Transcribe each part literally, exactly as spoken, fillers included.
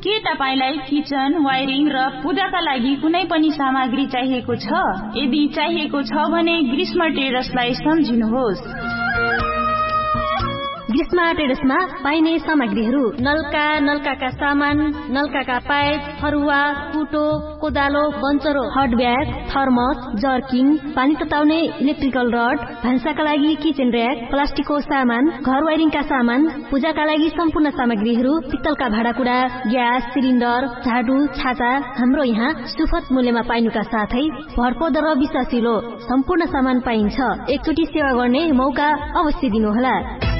के तपाईलाई kitchen, wiring र पूजाका लागि कुनै पनि सामग्री चाहिएको छ? यदि चाहिएको छ भने ग्रीष्म ट्रेडर्सलाई सम्झिनुहोस्। ग्रीष्म ट्रेडर्समा पाइने सामग्रीहरू नलका, नलकाका सामान, नलकाका पाइप, फरुवा, कुटो, कोदालो, बन्चरो, हट ब्याग, थर्मस, जर्किङ, पानी तताउने इलेक्ट्रिकल रड, भान्साका लागि किचन र्याक, प्लास्टिकको सामान, घर वायरिङका सामान, पूजाका लागि सम्पूर्ण सामग्रीहरू, पित्तलका भाँडाकुँडा, ग्यास सिलिन्डर, झाडु, छाता हाम्रो यहाँ सुपथ मूल्यमा पाइनुका साथै भरपर्दो र विश्वासिलो सम्पूर्ण सामान पाइन्छ। एकचोटि सेवा गर्ने मौका अवश्य दिनुहोला।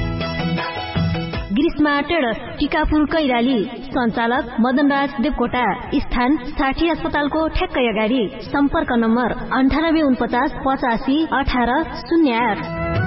ग्रीष्म ट्रेडर्स, टिकापुर कैलाली, सञ्चालक मदनराज देवकोटा, स्थान साठी अस्पतालको ठ्याक्कै अगाडि, सम्पर्क नम्बर अन्ठानब्बे उनपचास पचासी अठार शून्य आठ।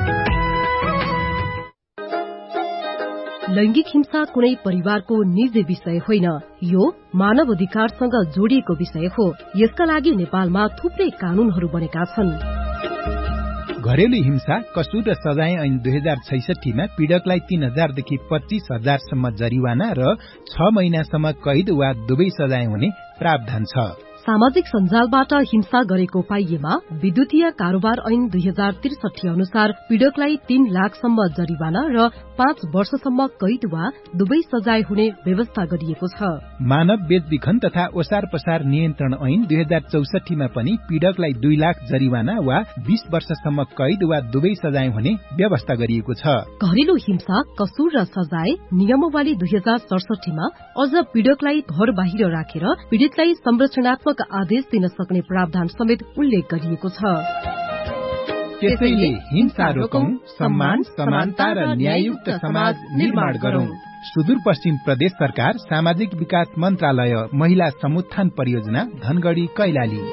लैंगिक हिंसा कुनै परिवारको निजी विषय होइन, यो मानव अधिकारसँग जोडिएको विषय हो। यसका लागि नेपालमा थुप्रै कानूनहरू बनेका छन्। घरेलु हिंसा कसुर र सजाय ऐन दुई हजार छैसठीमा पीड़कलाई तीन हजारदेखि पच्चीस हजारसम्म जरिवाना र छ महिनासम्म कैद वा दुवै सजाय हुने प्रावधान छ। सामाजिक सञ्जालबाट हिंसा गरेको पाइएमा विद्युतीय कारोबार ऐन दुई हजार त्रिसठी अनुसार पीड़कलाई तीन लाखसम्म जरिवाना र पाँच वर्षसम्म कैद वा दुवै सजाय हुने व्यवस्था गरिएको छ। मानव बेचबिखन तथा ओसार पसार नियन्त्रण ऐन दुई हजार चौसठीमा पनि पीड़कलाई दुई लाख जरिवाना वा बीस वर्षसम्म कैद वा दुवै सजाय हुने व्यवस्था गरिएको छ। घरेलु हिंसा कसुर र सजाय नियमावली दुई हजार सडसठीमा अझ पीड़कलाई घर बाहिर राखेर पीड़ितलाई संरक्षणात्मक आदेश दिन सक्ने प्रावधान समेत उल्लेख गरिएको छ। त्यसैले हिंसा रोकौं, सम्मान, समानता र न्याययुक्त समाज निर्माण गरौं। सुदूरपश्चिम प्रदेश सरकार, सामाजिक विकास मन्त्रालय, महिला समुत्थान परियोजना, धनगढ़ी कैलाली।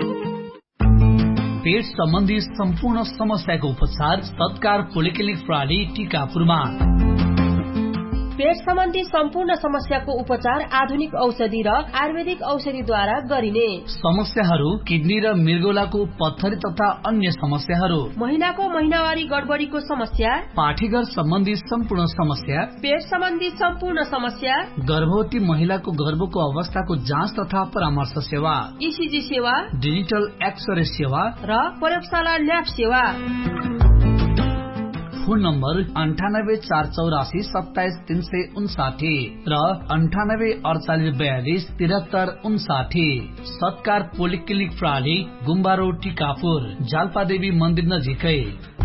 पेट सम्बन्धी सम्पूर्ण समस्याको उपचार सत्कार पोलिक्लिनिक प्रणाली टिकापुरमा। पेट सम्बन्धी सम्पूर्ण समस्याको उपचार आधुनिक औषधि र आयुर्वेदिक औषधिद्वारा गरिने। समस्याहरू किडनी र मृगौलाको पत्थरी तथा अन्य समस्याहरू, महिलाको महिनावारी गडबडीको समस्या, पाठीघर सम्बन्धी सम्पूर्ण समस्या, पेट सम्बन्धी सम्पूर्ण समस्या, गर्भवती महिलाको गर्भको अवस्थाको जाँच तथा परामर्श सेवा, ईसीजी सेवा, डिजिटल एक्सरे सेवा र प्रयोगशाला ल्याब सेवा। फोन नम्बर अन्ठानब्बे चार चौरासी सत्ताइस तीन सय उन्साठी र अन्ठानब्बे अडचालिस बयालिस तिहत्तर उन्साठी। सत्कार पोलिक्लिनिक प्रणाली, गुम्बा रोड, टिकापुर, जाल्पादेवी मन्दिर नजिकै।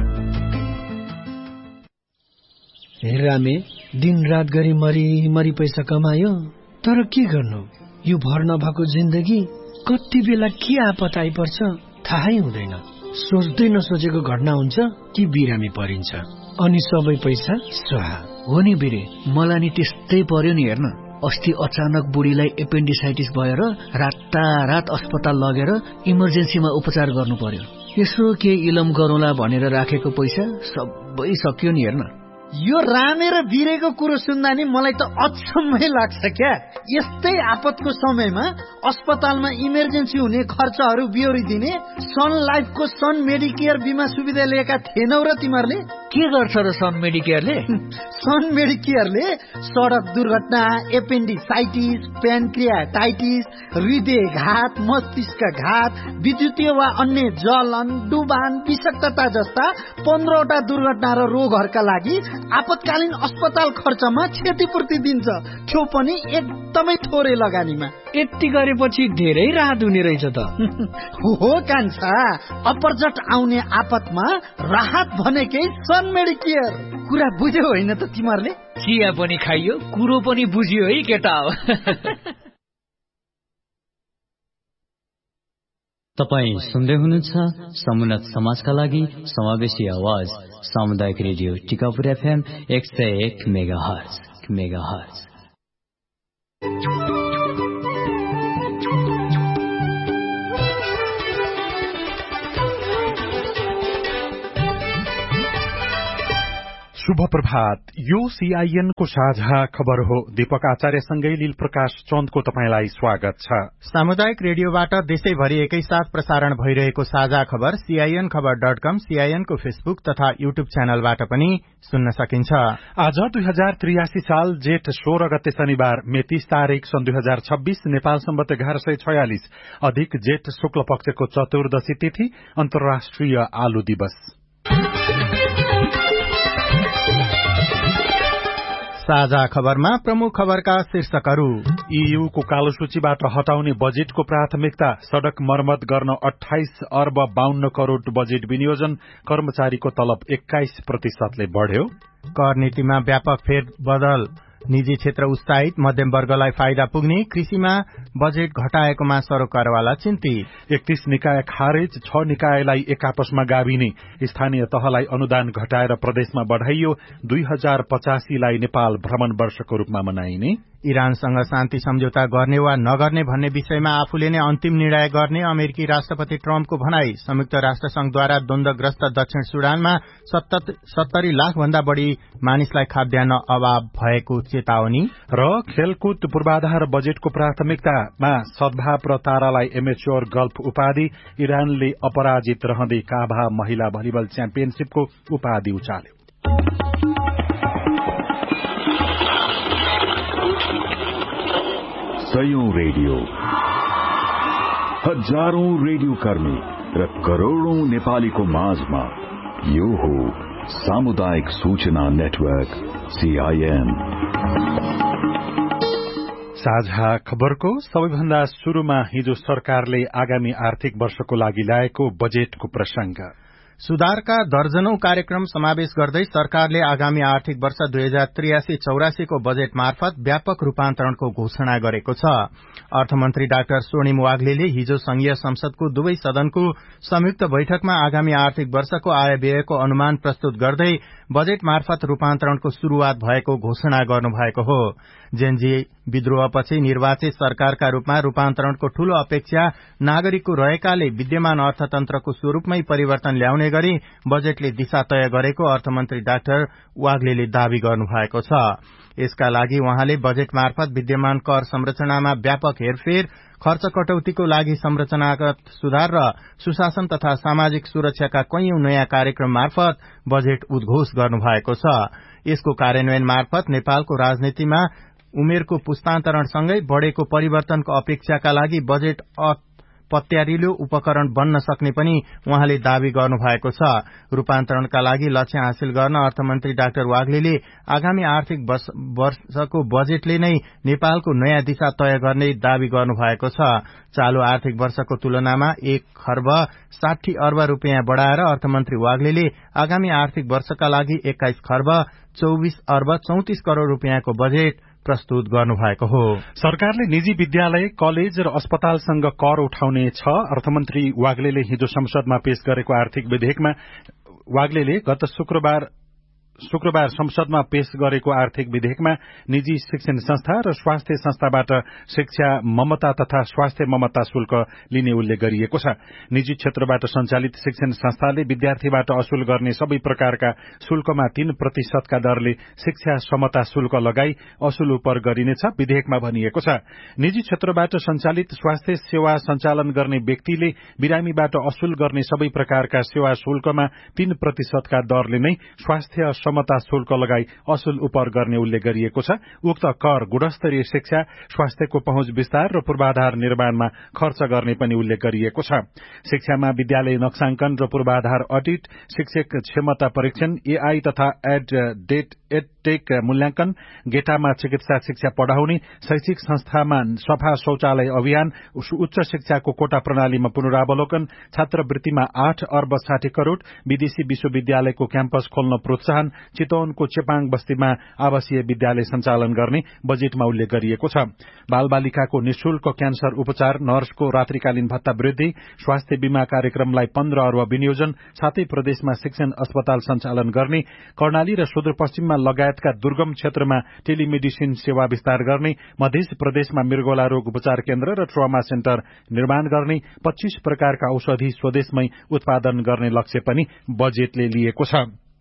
रामे दिन रात गरी मरी मरी पैसा कमायो, तर के गर्नु, यो भर नभएको जिन्दगी कति बेला के आपत आइपर्छ थाहै हुँदैन। सोच्दै नसोचेको घटना हुन्छ कि बिरामी परिन्छ, अनि सबै पैसा स्वाहा। हो नि बिरे, मलाई नि त्यस्तै पर्यो नि। हेर्न, अस्ति अचानक बुढीलाई एपेन्डिसाइटिस भएर रातारात अस्पताल लगेर इमर्जेन्सीमा उपचार गर्नु पर्यो। यसो के इलम गरौँला भनेर राखेको पैसा सबै सक्यो नि। हेर्न, यो रामे र बिरेको कुरो सुन्दा नि मलाई त अचम्मै लाग्छ क्या। यस्तै आपतको समयमा अस्पतालमा इमर्जेन्सी हुने खर्चहरू बिहोरिदिने सन लाइफको सन मेडिकेयर बिमा सुविधा लिएका थिएनौ र तिमीहरूले? के गर्छ र सन मेडिकेयरले? सन मेडिकेयरले सडक दुर्घटना, एपेन्डिसाइटिस, प्यानक्रियाटाइटिस, हृदयघात, मस्तिष्कघात, विद्युतीय वा अन्य जलन, डुबान, विषाक्तता जस्ता पन्ध्रवटा दुर्घटना र रोगहरूका लागि आपतकालीन अस्पताल खर्चमा क्षतिपूर्ति दिन्छ, त्यो पनि एकदमै थोरै लगानीमा। यति गरेपछि धेरै राहत हुने रहेछ त। हो कान्छा, अपरजट आउने आपतमा राहत भनेकै सन मेडिकेयर। कुरा बुझ्यो होइन त तिमीहरूले? चिया पनि खाइयो, कुरो पनि बुझ्यो है केटा हो। तपाईँ सुन्दै हुनुहुन्छ समुन्नत समाजका लागि समावेशी आवाज सामुदायिक रेडियो टिकापुर एफएम एक सय एक मेगा हर्ज मेगा हर्ज। शुभ प्रभात। यो सीआईएन को साझा खबर हो। दीपक आचार्यसँगै लील प्रकाश चन्दको तपाईंलाई स्वागत छ। सामुदायिक रेडियोबाट देशैभरि एकैसाथ प्रसारण भइरहेको साझा खबर सीआईएन खबर डट कम, सीआईएन को फेसबुक तथा यूट्यूब च्यानलबाट पनि सुन्न सकिन्छ। आज दुई हजार त्रियासी साल जेठ सोह्र गते शनिबार, मे तीस तारीक सन् दुई हजार छब्बीस, नेपाल सम्बत एघार सय छयालिस, अधिक जेठ शुक्ल पक्षको चतुर्दशी तिथि, अन्तर्राष्ट्रिय आलु दिवस। साझा खबरमा प्रमुख खबरका शीर्षकहरू। ईयूको कालो सूचीबाट हटाउने बजेटको प्राथमिकता, सड़क मर्मत गर्न अठाइस अर्ब बाहन्न करोड़ बजेट विनियोजन, कर्मचारीको तलब एक्काइस प्रतिशतले बढ़्यो। कर नीतिमा व्यापक फेरबदल, निजी क्षेत्र उत्साहित, मध्यम वर्गलाई फाइदा पुग्ने, कृषिमा बजेट घटाएकोमा सरोकारवाला चिन्तित। एकतीस निकाय खारेज, छ निकायलाई एक आपसमा गाभिने, स्थानीय तहलाई अनुदान घटाएर प्रदेशमा बढ़ाइयो, दुई हजार पचासीलाई नेपाल भ्रमण वर्षको रूपमा मनाइने। इरानसँग शान्ति सम्झौता गर्ने वा नगर्ने भन्ने विषयमा आफूले नै अन्तिम निर्णय गर्ने अमेरिकी राष्ट्रपति ट्रम्पको भनाई। संयुक्त राष्ट्र संघद्वारा द्वन्द्वग्रस्त दक्षिण सुडानमा सत्तरी लाख भन्दा बढ़ी मानिसलाई खाद्यान्न अभाव भएको चेतावनी। र खेलकुद पूर्वाधार बजेटको प्राथमिकतामा सद्भाव र तारालाई एमेच्योर गल्फ उपाधि, इरानले अपराजित रहँदै काभा महिला भलिबल च्याम्पियनशीपको उपाधि उचाल्यो। सयौं रेडियो, हजारौं रेडियो कर्मी र करोड़ौं नेपालीको माझमा यो हो सामुदायिक सूचना नेटवर्क सीआईएन। साझा खबरको सबैभन्दा शुरूमा हिजो सरकारले आगामी आर्थिक वर्षको लागि ल्याएको बजेटको प्रसंग। सुधारका दर्जनौं कार्यक्रम समावेश गर्दै सरकारले आगामी आर्थिक वर्ष दुई हजार त्रियासी चौरासीको बजेट मार्फत व्यापक रूपान्तरणको घोषणा गरेको छ। अर्थमन्त्री डाक्टर स्वर्णिम वाग्लेले हिजो संघीय संसदको दुवै सदनको संयुक्त बैठकमा आगामी आर्थिक वर्षको आय व्ययको अनुमान प्रस्तुत गर्दै बजेट मार्फत रूपान्तरणको शुरूआत भएको घोषणा गर्नुभएको हो। जेनजी विद्रोहपछि निर्वाचित सरकारका रूपमा रूपान्तरणको ठूलो अपेक्षा नागरिकको रहेकाले विद्यमान अर्थतन्त्रको स्वरूपमै परिवर्तन ल्याउने गरी बजेटले दिशा तय गरेको अर्थमन्त्री डाक्टर वाग्लेले दावी गर्नुभएको छ। यसका लागि उहाँले बजेट मार्फत विद्यमान कर संरचनामा व्यापक हेरफेर, खर्च कटौतीको लागि संरचनागत सुधार र सुशासन तथा सामाजिक सुरक्षाका कैयौं नयाँ कार्यक्रम मार्फत बजेट उद्घोष गर्नुभएको छ। यसको कार्यान्वयन मार्फत नेपालको राजनीतिमा उमेरको पुस्तान्तरणसँगै बढ़ेको परिवर्तनको अपेक्षाका लागि बजेट पत्यारिलो उपकरण बन्न सक्ने पनि उहाँले दावी गर्नुभएको छ। रूपान्तरणका लागि लक्ष्य हासिल गर्न अर्थमन्त्री डाक्टर वाग्लेले आगामी आर्थिक वर्षको बजेटले नै नेपालको नयाँ दिशा तय गर्ने दावी गर्नुभएको छ। चालू आर्थिक वर्षको तुलनामा एक खर्ब साठी अर्ब रूपियाँ बढ़ाएर अर्थमन्त्री वाग्लेले आगामी आर्थिक वर्षका लागि एक्काइस खर्ब चौबिस अर्ब चौतिस करोड़ रूपियाँको बजेट प्रस्तुत गर्नुभएको हो। सरकारले निजी विद्यालय, कलेज र अस्पतालसँग कर उठाउने छ। अर्थमन्त्री वाग्लेले हिजो संसदमा पेश गरेको आर्थिक विधेयकमा वाग्लेले गत शुक्रबार शुक्रबार संसदमा पेश गरेको आर्थिक विधेयकमा निजी शिक्षण संस्था र स्वास्थ्य संस्थाबाट शिक्षा ममता तथा स्वास्थ्य ममता शुल्क लिने उल्लेख गरिएको छ। निजी क्षेत्रबाट सञ्चालित शिक्षण संस्थाले विद्यार्थीबाट असुल गर्ने सबै प्रकारका शुल्कमा तीन प्रतिशतका दरले शिक्षा समता शुल्क लगाई असुल उपर गरिनेछ विधेयकमा भनिएको छ। निजी क्षेत्रबाट सञ्चालित स्वास्थ्य सेवा सञ्चालन गर्ने व्यक्तिले बिरामीबाट असुल गर्ने सबै प्रकारका सेवा शुल्कमा तीन प्रतिशतका दरले नै स्वास्थ्य समता शुल्क लगाई असुल उपर गर्ने उल्लेख गरिएको छ। उक्त कर गुणस्तरीय शिक्षा, स्वास्थ्यको पहुँच विस्तार र पूर्वाधार निर्माणमा खर्च गर्ने पनि उल्लेख गरिएको छ। शिक्षामा विद्यालय नक्साङ्कन र पूर्वाधार अडिट, शिक्षक क्षमता परीक्षण, एआई तथा एड डेट एडटेक मूल्याङ्कन, गेटामा चिकित्सा शिक्षा पढ़ाउने, शैक्षिक संस्थामा सफा शौचालय अभियान, उच्च शिक्षाको कोटा प्रणालीमा पुनरावलोकन, छात्रवृत्तिमा आठ अर्ब साठी करोड़, विदेशी विश्वविद्यालयको क्याम्पस खोल्न प्रोत्साहन, चितवनको चेपाङ बस्तीमा आवासीय विद्यालय सञ्चालन गर्ने बजेटमा उल्लेख गरिएको छ। बालबालिकाको निशुल्क क्यान्सर उपचार, नर्सको रात्रिकालीन भत्ता वृद्धि, स्वास्थ्य बीमा कार्यक्रमलाई पन्ध्र अर्ब विनियोजन, सातै प्रदेशमा शिक्षण अस्पताल सञ्चालन गर्ने, कर्णाली र सुदूरपश्चिममा लगायतका दुर्गम क्षेत्रमा टेलिमेडिसिन सेवा विस्तार गर्ने, मध्य प्रदेशमा मृगोला रोग उपचार केन्द्र र ट्रमा सेन्टर निर्माण गर्ने, पच्चीस प्रकारका औषधि स्वदेशमै उत्पादन गर्ने लक्ष्य पनि बजेटले लिएको छ।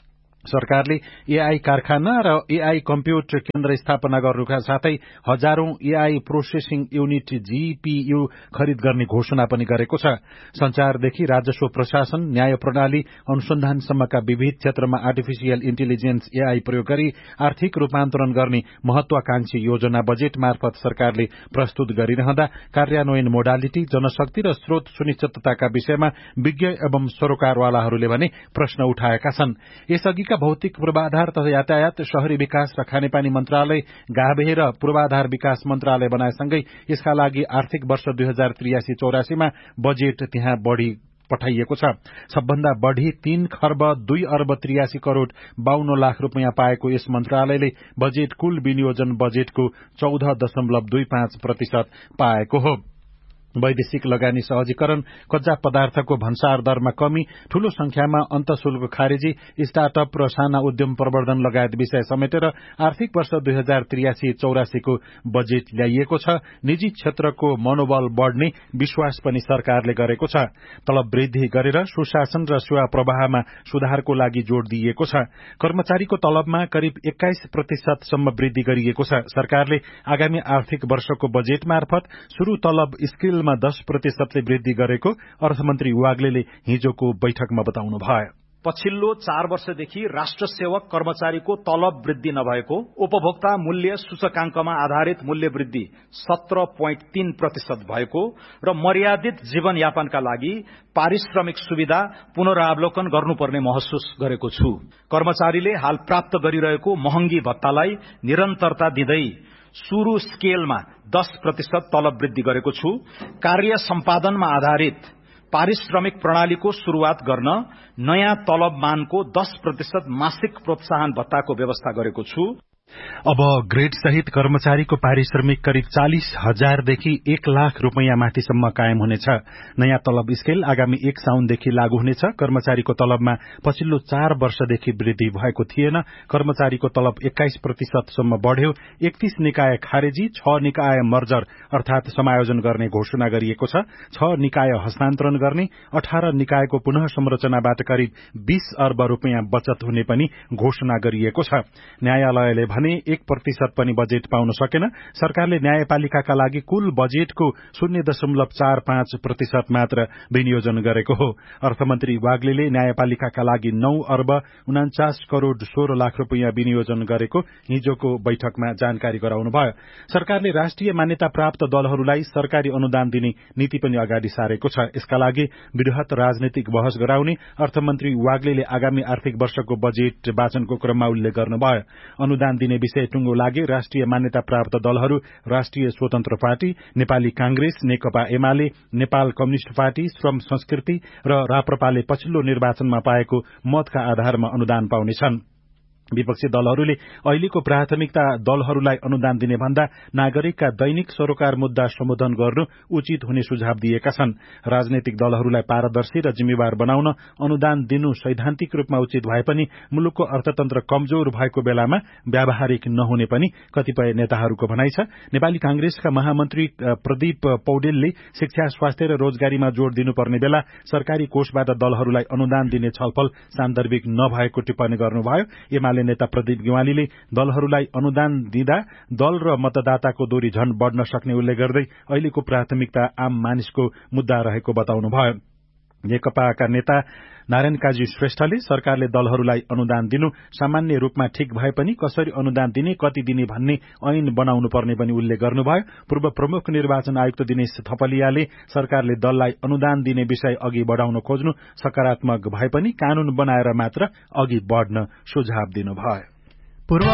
सरकारले एआई कारखाना र एआई कम्प्युट केन्द्र स्थापना गर्नुका साथै हजारौं एआई प्रोसेसिङ युनिट जीपीयू खरिद गर्ने घोषणा पनि गरेको छ। संचारदेखि राजस्व प्रशासन, न्याय प्रणाली, अनुसन्धानसम्मका विविध क्षेत्रमा आर्टिफिशियल इन्टेलिजेन्स एआई प्रयोग गरी आर्थिक रूपान्तरण गर्ने महत्वाकांक्षी योजना बजेट मार्फत सरकारले प्रस्तुत गरिरहँदा कार्यान्वयन मोडालिटी, जनशक्ति र स्रोत सुनिश्चितताका विषयमा विज्ञ एवं सरोकारवालाहरूले भने प्रश्न उठाएका छन्। यसअघिका भौतिक पूर्वाधार तथा यातायात, शहरी विकास र खानेपानी मन्त्रालय गाभे र पूर्वाधार विकास मन्त्रालय बनाएसँगै यसका लागि आर्थिक वर्ष दुई हजार त्रियासी चौरासीमा बजेट त्यहाँ बढ़ी पठाइएको छ। सबभन्दा बढ़ी तीन खर्ब दुई अर्ब त्रियासी करोड़ बाहन्न लाख रूपियाँ पाएको यस मन्त्रालयले बजेट कुल विनियोजन बजेटको चौध दशमलव दुई पाँच प्रतिशत पाएको हो। वैदेशिक लगानी सहजीकरण, कच्चा पदार्थको भन्सार दरमा कमी, ठूलो संख्यामा अन्तशुल्क खारेजी, स्टार्टअप र साना उद्यम प्रवर्धन लगायत विषय समेटेर आर्थिक वर्ष दुई हजार त्रियासी चौरासीको बजेट ल्याइएको छ। निजी क्षेत्रको मनोबल बढ़ने विश्वास पनि सरकारले गरेको छ। तलब वृद्धि गरेर सुशासन र सेवा प्रवाहमा सुधारको लागि जोड़ दिइएको छ। कर्मचारीको तलबमा करिब एक्काइस प्रतिशतसम्म वृद्धि गरिएको छ। सरकारले आगामी आर्थिक वर्षको बजेट मार्फत शुरू तलब स्किल मा दस प्रतिशतले वृद्धि गरेको अर्थमन्त्री वाग्लेले हिजोको बैठकमा बताउनुभयो। पछिल्लो चार वर्षदेखि राष्ट्र सेवक कर्मचारीको तलब वृद्धि नभएको, उपभोक्ता मूल्य सूचकांकमा आधारित मूल्य वृद्धि सत्र पोइन्ट तीन प्रतिशत भएको र मर्यादित जीवनयापनका लागि पारिश्रमिक सुविधा पुनरावलोकन गर्नुपर्ने महसुस गरेको छु। कर्मचारीले हाल प्राप्त गरिरहेको महँगी भत्तालाई निरन्तरता दिँदै सुरु स्केलमा दस प्रतिशत तलब वृद्धि गरेको छु। कार्य सम्पादनमा आधारित पारिश्रमिक प्रणालीको शुरूआत गर्न नयाँ तलब मानको दस प्रतिशत मासिक प्रोत्साहन भत्ताको व्यवस्था गरेको छु। अब ग्रेड सहित कर्मचारीको पारिश्रमिक करिब चालिस हजारदेखि एक लाख रूपियाँ माथिसम्म कायम हुनेछ। नयाँ तलब स्केल आगामी एक साउनदेखि लागू हुनेछ। कर्मचारीको तलबमा पछिल्लो चार वर्षदेखि वृद्धि भएको थिएन। कर्मचारीको तलब एक्काइस प्रतिशतसम्म बढ़्यो। एकतीस निकाय खारेजी, छ निकाय मर्जर अर्थात समायोजन गर्ने घोषणा गरिएको छ। छ निकाय हस्तान्तरण गर्ने, अठार निकायको पुनः संरचनाबाट करिब बीस अर्ब रूपियाँ बचत हुने पनि घोषणा गरिएको छ। न्यायालयले भने एक प्रतिशत पनि बजेट पाउन सकेन। सरकारले न्यायपालिकाका लागि कुल बजेटको शून्य दशमलव चार पाँच प्रतिशत मात्र विनियोजन गरेको हो। अर्थमन्त्री वाग्लेले न्यायपालिकाका लागि नौ अर्ब उनाचास करोड़ सोह्र लाख रूपियाँ विनियोजन गरेको हिजोको बैठकमा जानकारी गराउनुभयो। सरकारले राष्ट्रिय मान्यता प्राप्त दलहरूलाई सरकारी अनुदान दिने नीति पनि अगाडि सारेको छ। यसका लागि वृहत राजनीतिक बहस गराउने अर्थमन्त्री वाग्लेले आगामी आर्थिक वर्षको बजेट वाचनको क्रममा उल्लेख गर्नुभयो। अनुदान दिने विषय टुंगो लागे राष्ट्रिय मान्यता प्राप्त दलहरू राष्ट्रिय स्वतन्त्र पार्टी, नेपाली कांग्रेस, नेकपा एमाले, नेपाल कम्युनिष्ट पार्टी, श्रम संस्कृति र राप्रपाले पछिल्लो निर्वाचनमा पाएको मतका आधारमा अनुदान पाउनेछन्। विपक्षी दलहरूले अहिलेको प्राथमिकता दलहरूलाई अनुदान दिने भन्दा नागरिकका दैनिक सरोकार मुद्दा सम्बोधन गर्नु उचित हुने सुझाव दिएका छन्। राजनैतिक दलहरूलाई पारदर्शी र जिम्मेवार बनाउन अनुदान दिनु सैद्धान्तिक रूपमा उचित भए पनि मुलुकको अर्थतन्त्र कमजोर भएको बेलामा व्यावहारिक नहुने पनि कतिपय नेताहरूको भनाइ छ। नेपाली कांग्रेसका महामन्त्री प्रदीप पौडेलले शिक्षा, स्वास्थ्य र रोजगारीमा जोड़ दिनुपर्ने बेला सरकारी कोषबाट दलहरूलाई अनुदान दिने छलफल सान्दर्भिक नभएको टिप्पणी गर्नुभयो। एमाले नेता प्रदीप गेवालीले दलहरूलाई अनुदान दिँदा दल र मतदाताको दूरी झन बढ़न सक्ने उल्लेख गर्दै अहिलेको प्राथमिकता आम मानिसको मुद्दा रहेको बताउनुभयो। नेकपाका नेता नारायण काजी श्रेष्ठले सरकारले दलहरूलाई अनुदान दिनु सामान्य रूपमा ठिक भए पनि कसरी अनुदान दिने, कति दिने भन्ने ऐन बनाउनु पर्ने पनि उल्लेख गर्नुभयो। पूर्व प्रमुख निर्वाचन आयुक्त दिनेश थपलियाले सरकारले दललाई अनुदान दिने विषय अघि बढ़ाउन खोज्नु सकारात्मक भए पनि कानून बनाएर मात्र अघि बढ़न सुझाव दिनुभयो। पूर्व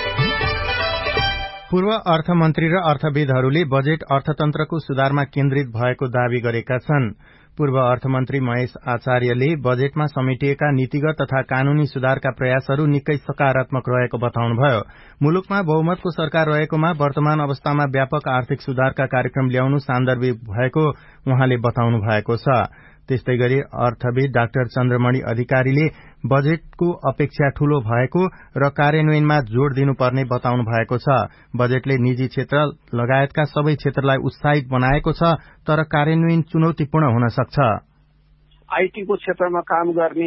पूर्व अर्थमन्त्री र अर्थविदहरूले बजेट अर्थतन्त्रको सुधारमा केन्द्रित भएको दावी गरेका छन्। पूर्व अर्थमन्त्री महेश आचार्यले बजेटमा समेटिएका नीतिगत तथा कानूनी सुधारका प्रयासहरू निकै सकारात्मक रहेको बताउनुभयो। मुलुकमा बहुमतको सरकार रहेकोमा वर्तमान अवस्थामा व्यापक आर्थिक सुधारका कार्यक्रम ल्याउनु सान्दर्भिक भएको उहाँले बताउनु भएको छ। त्यस्तै गरी अर्थविद डाक्टर चन्द्रमणि अधिकारीले बजेटको अपेक्षा ठूलो भएको र कार्यान्वयनमा जोड़ दिनुपर्ने बताउनु भएको छ। बजेटले निजी क्षेत्र लगायतका सबै क्षेत्रलाई उत्साहित बनाएको छ, तर कार्यान्वयन चुनौतीपूर्ण हुन सक्छ। आईटी को क्षेत्रमा काम गर्ने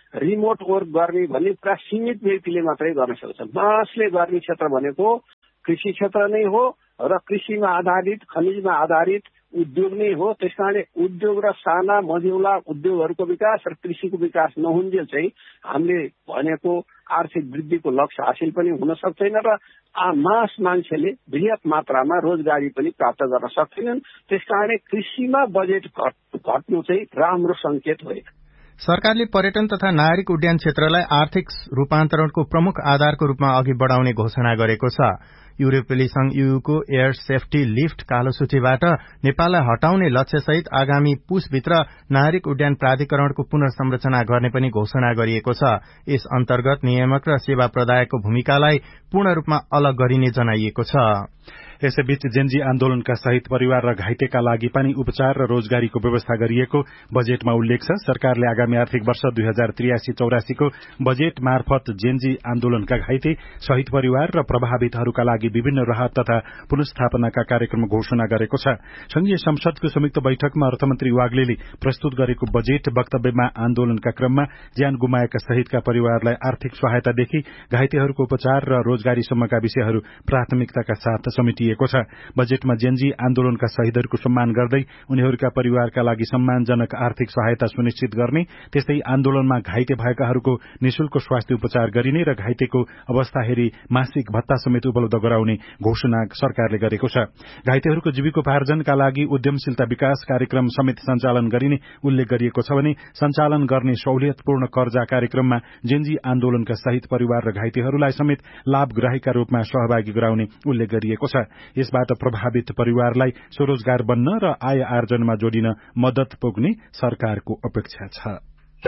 रिमोट वर्क गर्ने भन्ने पुरा सीमित व्यक्तिले मात्रै गर्न सक्छ। मासले गर्ने क्षेत्र भनेको कृषि क्षेत्र नै हो र कृषिमा आधारित खनिजमा आधारित उद्योग नै हो। त्यस कारणले उद्योग र साना मझौला उद्योगहरूको विकास र कृषिको विकास नहुन्जेल चाहिँ हामीले भनेको आर्थिक वृद्धिको लक्ष्य हासिल पनि हुन सक्दैन र मास मान्छेले बृहत मात्रामा रोजगारी पनि प्राप्त गर्न सक्दैनन्। त्यस कारणले कृषिमा बजेट घट्नु चाहिँ राम्रो संकेत हो। सरकारले पर्यटन तथा नागरिक उड्डयन क्षेत्रलाई आर्थिक रूपान्तरणको प्रमुख आधारको रूपमा अघि बढ़ाउने घोषणा गरेको छ। युरोपेली संघ ईयूको एयर सेफ्टी लिफ्ट कालो सूचीबाट नेपाललाई हटाउने लक्ष्यसहित आगामी पुसभित्र नागरिक उड्डयन प्राधिकरणको पुनर्संरचना गर्ने पनि घोषणा गरिएको छ। यस अन्तर्गत नियामक र सेवा प्रदायकको भूमिकालाई पूर्ण रूपमा अलग गरिने जनाइएको छ। यसैबीच जेन्जी आन्दोलनका शहीद परिवार र घाइतेका लागि पनि उपचार र रोजगारीको व्यवस्था गरिएको बजेटमा उल्लेख छ। सरकारले आगामी आर्थिक वर्ष दुई हजार त्रियासी चौरासीको बजेट मार्फत जेन्जी आन्दोलनका घाइते शहीद परिवार र प्रभावितहरूका लागि विभिन्न राहत तथा पुनर्स्थापनाका कार्यक्रम घोषणा गरेको छ। संघीय संसदको संयुक्त बैठकमा अर्थमन्त्री वाग्लेले प्रस्तुत गरेको बजेट वक्तव्यमा आन्दोलनका क्रममा ज्यान गुमाएका शहीदका परिवारलाई आर्थिक सहायतादेखि घाइतेहरूको उपचार र रोजगारीसम्मका विषयहरू प्राथमिकताका साथ समेटिए छ। बजेटमा जेन्जी आन्दोलनका शहीदहरूको सम्मान गर्दै उनीहरूका परिवारका लागि सम्मानजनक आर्थिक सहायता सुनिश्चित गर्ने, त्यस्तै आन्दोलनमा घाइते भएकाहरूको निशुल्क स्वास्थ्य उपचार गरिने र घाइतेको अवस्था हेरी मासिक भत्ता समेत उपलब्ध गराउने घोषणा सरकारले गरेको छ। घाइतेहरूको जीविकोपार्जनका लागि उद्यमशीलता विकास कार्यक्रम समेत सञ्चालन गरिने उल्लेख गरिएको छ भने सञ्चालन गर्ने सहुलियतपूर्ण कर्जा कार्यक्रममा जेन्जी आन्दोलनका शहीद परिवार र घाइतेहरूलाई समेत लाभग्राहीका रूपमा सहभागी गराउने उल्लेख गरिएको छ। यसबाट प्रभावित परिवारलाई स्वरोजगार बन्न र आय आर्जनमा जोडिन मद्दत पुग्ने सरकारको अपेक्षा छ।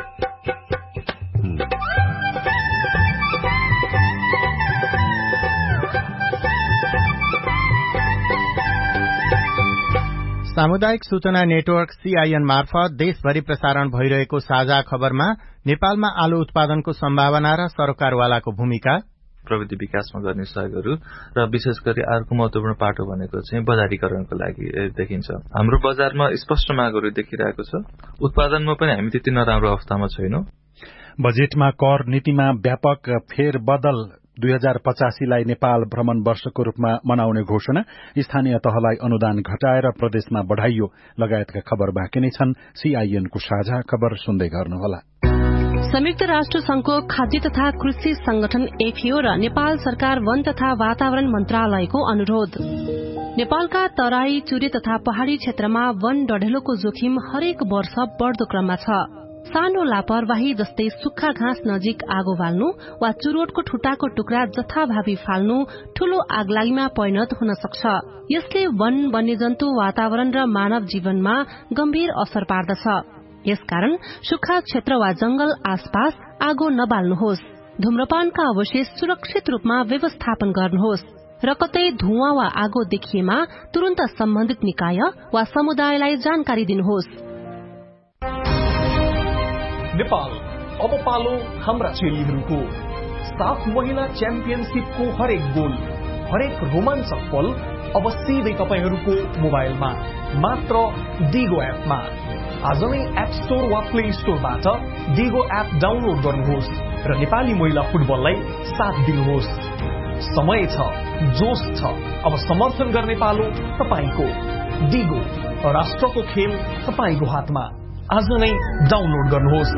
सामुदायिक सूचना नेटवर्क सीआईएन मार्फत देशभरि प्रसारण भइरहेको साझा खबरमा नेपालमा आलु उत्पादनको सम्भावना र सरकारवालाको भूमिका, प्रविधि विकासमा गर्ने सहयोगहरू र विशेष गरी अर्को महत्वपूर्ण पाटो भनेको चाहिँ बजारीकरणको लागि देखिन्छ। हाम्रो बजारमा स्पष्ट मागहरू देखिरहेको छ। उत्पादनमा पनि हामी त्यति नराम्रो अवस्थामा छैनौं। बजेटमा कर नीतिमा व्यापक फेरबदल दुई हजार पचासीलाई नेपाल भ्रमण वर्षको रूपमा मनाउने घोषणा, स्थानीय तहलाई अनुदान घटाएर प्रदेशमा बढ़ाइयो लगायतका खबर बाँकी नै छन्। सीआईएनको साझा खबर सुन्दै गर्नुहोला। संयुक्त राष्ट्र संघको खाद्य तथा कृषि संगठन एफएओ र नेपाल सरकार वन तथा वातावरण मन्त्रालयको अनुरोध। नेपालका तराई, चुरे तथा पहाड़ी क्षेत्रमा वन डढेलोको जोखिम हरेक वर्ष बढ़दो क्रममा छ। सानो लापरवाही जस्तै सुक्खा घाँस नजिक आगो बाल्नु वा चुरोटको ठुटाको टुक्रा जथाभावी फाल्नु ठूलो आगलागीमा परिणत हुन सक्छ। यसले वन, वन्यजन्तु, वातावरण र मानव जीवनमा गम्भीर असर पार्दछ। यसकारण सुक्खा क्षेत्र वा जंगल आसपास आगो नबाल्नुहोस्। धूम्रपानका अवशेष सुरक्षित रूपमा व्यवस्थापन गर्नुहोस् र कतै धुवाँ वा आगो देखिएमा तुरन्त सम्बन्धित निकाय वा समुदायलाई जानकारी दिनुहोस्। नेपाल अब पालो हाम्रा चेलीहरूको। साफ महिला च्याम्पियनशिपको हरेक गोल, हरेक रोमाञ्चक पल अब सिधै तपाईहरूको मोबाइलमा मात्र डिगो एपमा। आज नै एप स्टोर वा प्ले स्टोरबाट डिगो एप डाउनलोड गर्नुहोस् र नेपाली महिला फुटबललाई साथ दिनुहोस्। समय छ, जोश छ, अब समर्थन गर्ने पालो तपाईको। डिगो, राष्ट्रको खेल तपाईको हातमा। आज नै डाउनलोड गर्नुहोस्।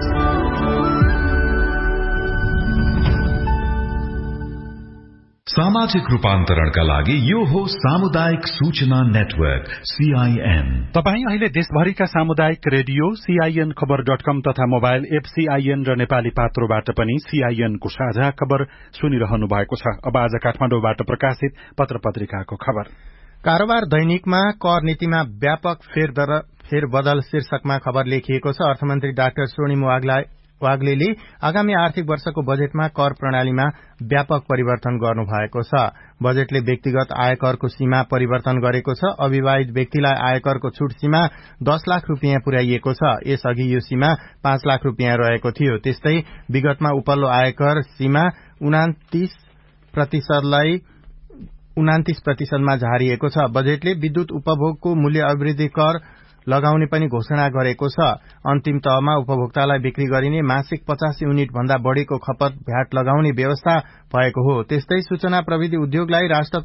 सामाजिक रूपान्तरणका लागि यो हो सामुदायिक सूचना नेटवर्क सीआईएन। तपाईँ अहिले देशभरिका सामुदायिक रेडियो सीआईएन खबर डट कम तथा मोबाइल एप सीआईएन र नेपाली पात्रोबाट पनि सीआईएन को साझा खबर सुनिरहनु भएको छ। अब आज काठमाडौँबाट प्रकाशित पत्र पत्रिकाको खबर। कारोबार दैनिकमा कर नीतिमा व्यापक फेरबदल शीर्षकमा खबर लेखिएको छ। अर्थमन्त्री डाक्टर स्वर्णिम वाग्लेले आगामी आर्थिक वर्षको बजेटमा कर प्रणालीमा व्यापक परिवर्तन गर्नु भएको छ। बजेटले व्यक्तिगत आयकरको सीमा परिवर्तन गरेको छ। अविवाहित व्यक्तिलाई आयकरको छुट सीमा दस लाख रूपियाँ पुर्याइएको छ। यसअघि यो सीमा पाँच लाख रूपियाँ रहेको थियो। त्यस्तै विगतमा उपल्लो आयकर सीमा उनातिस प्रतिशतलाई उनातिस प्रतिशतमा झारिएको छ। बजेटले विद्युत उपभोगको मूल्य अभिवृद्धि कर लगाउने पनि घोषणा गरेको छ। अन्तिम तहमा उपभोक्तालाई बिक्री गरिने मासिक पचास युनिट भन्दा बढ़ीको खपत भ्याट लगाउने व्यवस्था भएको हो। त्यस्तै सूचना प्रविधि उद्योगलाई राष्ट्रको